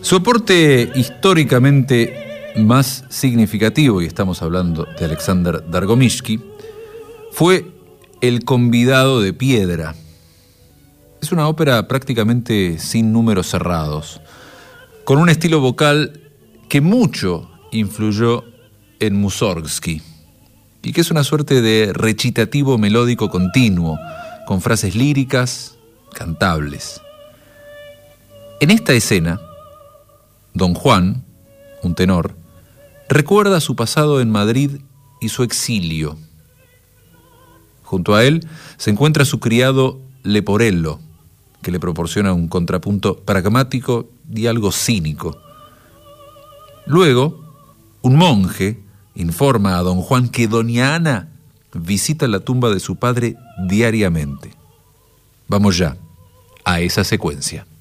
Su aporte históricamente más significativo, y estamos hablando de Alexander Dargomishky, fue El convidado de piedra. Es una ópera prácticamente sin números cerrados, con un estilo vocal que mucho influyó en Mussorgsky, y que es una suerte de recitativo melódico continuo, con frases líricas, cantables. En esta escena, Don Juan, un tenor, recuerda su pasado en Madrid y su exilio. Junto a él se encuentra su criado Leporello, que le proporciona un contrapunto pragmático y algo cínico. Luego, un monje informa a Don Juan que doña Ana visita la tumba de su padre diariamente. Vamos ya a esa secuencia.